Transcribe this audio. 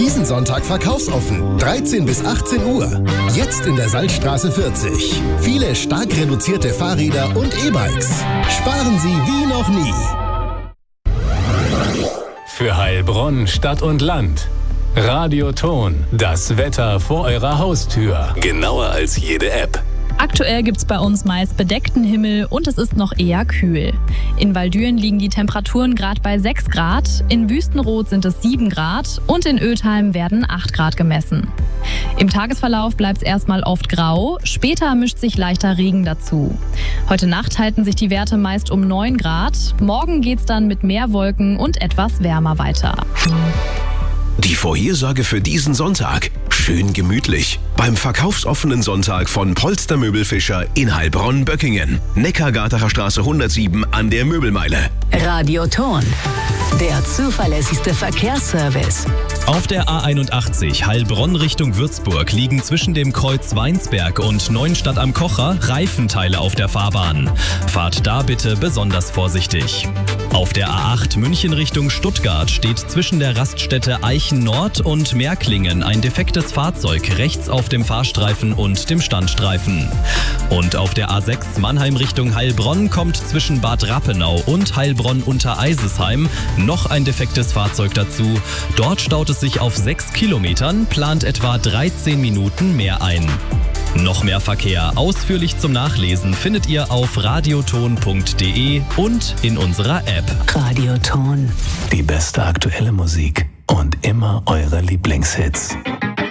Diesen Sonntag verkaufsoffen, 13 bis 18 Uhr. Jetzt in der Salzstraße 40. Viele stark reduzierte Fahrräder und E-Bikes. Sparen Sie wie noch nie. Für Heilbronn, Stadt und Land. Radioton, das Wetter vor eurer Haustür. Genauer als jede App. Aktuell gibt's bei uns meist bedeckten Himmel und es ist noch eher kühl. In Waldüren liegen die Temperaturen gerade bei 6 Grad, in Wüstenrot sind es 7 Grad und in Ötheim werden 8 Grad gemessen. Im Tagesverlauf bleibt es erstmal oft grau, später mischt sich leichter Regen dazu. Heute Nacht halten sich die Werte meist um 9 Grad, morgen geht's dann mit mehr Wolken und etwas wärmer weiter. Die Vorhersage für diesen Sonntag. Schön gemütlich. Beim verkaufsoffenen Sonntag von Polster Möbelfischer in Heilbronn-Böckingen. Neckargartener Straße 107 an der Möbelmeile. Radioton, der zuverlässigste Verkehrsservice. Auf der A81 Heilbronn Richtung Würzburg liegen zwischen dem Kreuz Weinsberg und Neuenstadt am Kocher Reifenteile auf der Fahrbahn. Fahrt da bitte besonders vorsichtig. Auf der A8 München Richtung Stuttgart steht zwischen der Raststätte Eichen Nord und Märklingen ein defektes Fahrzeug rechts auf dem Fahrstreifen und dem Standstreifen. Und auf der A6 Mannheim Richtung Heilbronn kommt zwischen Bad Rappenau und Heilbronn unter Eisesheim noch ein defektes Fahrzeug dazu. Dort staut es sich auf 6 Kilometern, plant etwa 13 Minuten mehr ein. Noch mehr Verkehr ausführlich zum Nachlesen findet ihr auf radioton.de und in unserer App. Radioton. Die beste aktuelle Musik und immer eure Lieblingshits.